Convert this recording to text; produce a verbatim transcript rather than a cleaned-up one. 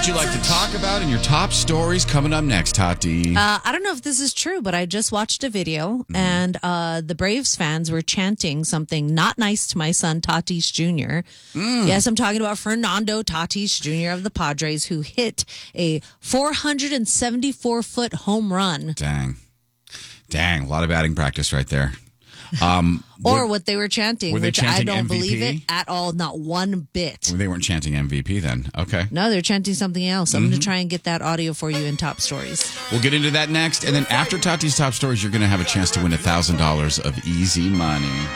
you like to talk about in your top stories coming up next, Tati? Uh, I don't know if this is true, but I just watched a video mm. and uh, the Braves fans were chanting something not nice to my son, Tatis Junior Mm. Yes, I'm talking about Fernando Tatis Junior of the Padres, who hit a four hundred seventy-four foot home run. Dang. Dang. A lot of batting practice right there. Um, or what, what they were chanting, were they which chanting I don't M V P? believe it at all, not one bit. Well, they weren't chanting M V P then. Okay. No, they're chanting something else. I'm mm-hmm. going to try and get that audio for you in Top Stories. We'll get into that next. And then after Tati's Top Stories, you're going to have a chance to win one thousand dollars of easy money.